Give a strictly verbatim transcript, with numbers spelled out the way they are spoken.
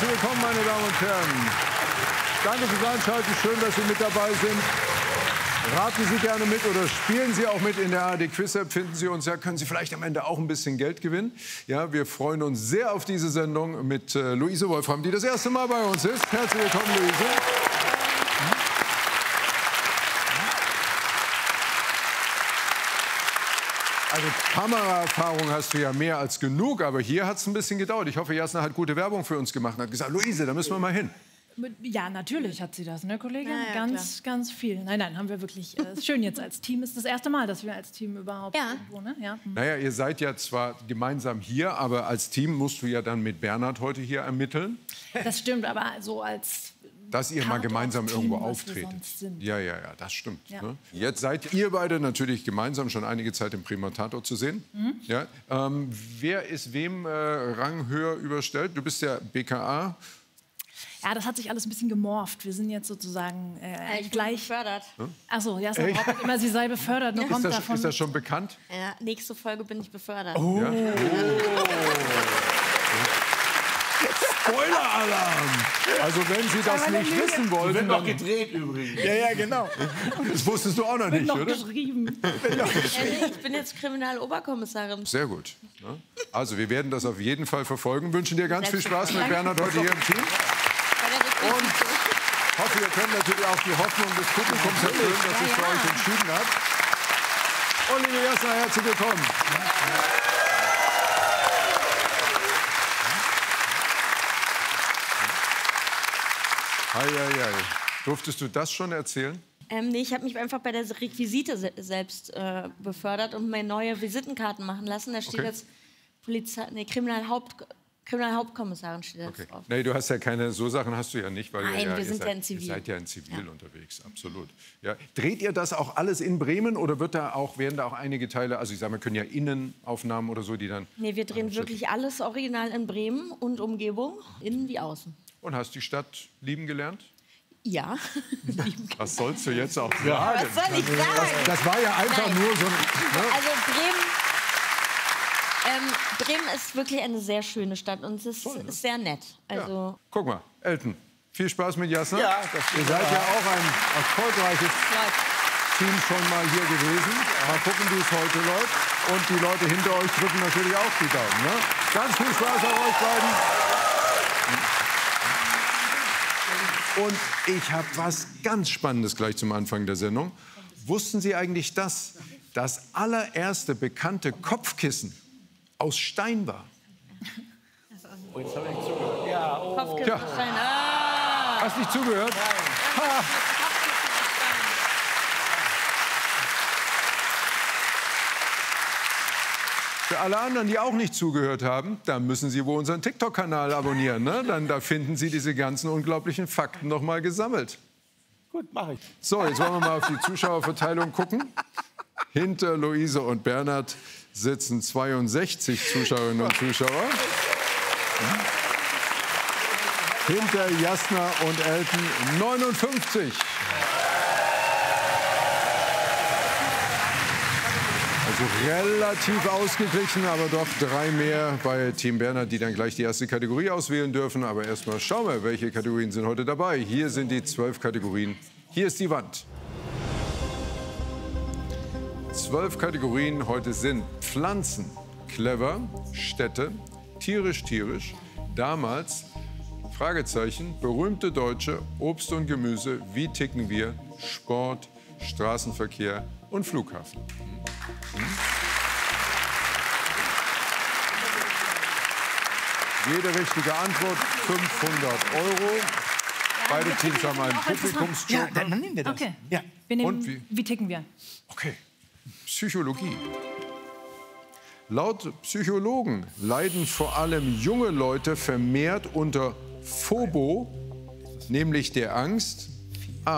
Herzlich willkommen, meine Damen und Herren. Danke fürs Einschalten. Schön, dass Sie mit dabei sind. Raten Sie gerne mit oder spielen Sie auch mit in der A R D Quiz App. Finden Sie uns ja, können Sie vielleicht am Ende auch ein bisschen Geld gewinnen. Ja, wir freuen uns sehr auf diese Sendung mit äh, Luise Wolfram, die das erste Mal bei uns ist. Herzlich willkommen, Luise. Also Kameraerfahrung hast du ja mehr als genug, aber hier hat es ein bisschen gedauert. Ich hoffe, Jasna hat gute Werbung für uns gemacht und hat gesagt, Luise, da müssen wir mal hin. Ja, natürlich hat sie das, ne, Kollegin? Ja, ja, ganz, klar. ganz viel. Nein, nein, haben wir wirklich. Äh, schön jetzt als Team. Ist das erste Mal, dass wir als Team überhaupt Ja. irgendwo, ne? Ja. Hm. Naja, ihr seid ja zwar gemeinsam hier, aber als Team musst du ja dann mit Bernhard heute hier ermitteln, Das stimmt, aber so als dass ihr mal gemeinsam Tatort-Team, irgendwo was wir auftretet. sonst sind. Ja, ja, ja, das stimmt. Ja. Ne? Jetzt seid ihr beide natürlich gemeinsam schon einige Zeit im Bremer Tatort zu sehen. Mhm. Ja? Ähm, wer ist wem äh, Rang höher überstellt? Du bist ja B K A. Ja, das hat sich alles ein bisschen gemorpht. Wir sind jetzt sozusagen äh, Ich bin gleich. befördert. Achso, ja, es behauptet immer, sie sei befördert. Nur Ist kommt das, davon. ist das schon bekannt? Ja, nächste Folge bin ich befördert. Oh. Ja? Spoiler-Alarm! Also wenn Sie das nicht wissen wollten, Wird noch dann... gedreht übrigens. Ja, ja, genau. Das wusstest du auch noch nicht, noch oder? geschrieben. Ja, ich bin jetzt Kriminaloberkommissarin. Sehr gut. Ne? Also wir werden das auf jeden Fall verfolgen. Wünschen dir ganz viel Spaß mit Bernhard heute hier im Team. Und hoffe, ihr könnt natürlich auch die Hoffnung des Publikums erfüllen, dass sich für euch entschieden hat. Und liebe Jasna, herzlich willkommen. Ei, ei, ei. Durftest du das schon erzählen? Ähm, nee, ich habe mich einfach bei der Requisite se selbst äh, befördert und mir neue Visitenkarten machen lassen. Da steht Okay. jetzt Polizei, nee, Kriminalhaupt, Kriminalhauptkommissarin steht jetzt Okay. drauf. Nee, du hast ja keine, so Sachen hast du ja nicht, weil Nein, ihr ja, wir ihr sind seid, ja in Zivil. Ihr seid ja in Zivil unterwegs, absolut. Ja. Dreht ihr das auch alles in Bremen oder wird da auch, werden da auch einige Teile, also ich sage, wir können ja Innenaufnahmen oder so, die dann... Nee, wir drehen Ah, wirklich alles original in Bremen und Umgebung, innen wie außen. Und hast die Stadt lieben gelernt? Ja. Was sollst du jetzt auch sagen? Was soll ich sagen? Das war ja einfach Nein. nur so ein... Ne? Also Bremen, ähm, Bremen ist wirklich eine sehr schöne Stadt und es ist, Toll, ne? ist sehr nett. Also Ja. Guck mal, Elton, viel Spaß mit Jasna. Ja, das Ihr seid ja auch ein erfolgreiches Team schon mal hier gewesen. Mal gucken, wie es heute läuft. Und die Leute hinter euch drücken natürlich auch die Daumen. Ne? Ganz viel Spaß an euch beiden. Und ich habe was ganz Spannendes gleich zum Anfang der Sendung. Wussten Sie eigentlich, dass das allererste bekannte Kopfkissen aus Stein war? Oh, jetzt habe ich nicht zugehört. Ja, oh. Kopfkissenstein. Ah. Hast nicht zugehört? Ha. Für alle anderen, die auch nicht zugehört haben, da müssen Sie wohl unseren TikTok-Kanal abonnieren. Ne? Dann da finden Sie diese ganzen unglaublichen Fakten noch mal gesammelt. Gut, mache ich. So, jetzt wollen wir mal auf die Zuschauerverteilung gucken. Hinter Luise und Bernhard sitzen zweiundsechzig Zuschauerinnen und Zuschauer. Hinter Jasna und Elton neunundfünfzig. Also relativ ausgeglichen, aber doch drei mehr bei Team Bernhard, die dann gleich die erste Kategorie auswählen dürfen. Aber erstmal schauen wir, welche Kategorien sind heute dabei. Hier sind die zwölf Kategorien. Hier ist die Wand. Zwölf Kategorien heute sind Pflanzen, clever, Städte, tierisch, tierisch, damals, Fragezeichen, berühmte Deutsche, Obst und Gemüse, wie ticken wir, Sport, Straßenverkehr und Flughafen. Jede richtige Antwort fünfhundert Euro. Beide Teams haben einen Ja, Publikumsjoker. Dann nehmen wir das. Okay. Ja. Wir nehmen, Und wie? wie ticken wir? Okay, Psychologie. Laut Psychologen leiden vor allem junge Leute vermehrt unter Phobo, nämlich der Angst,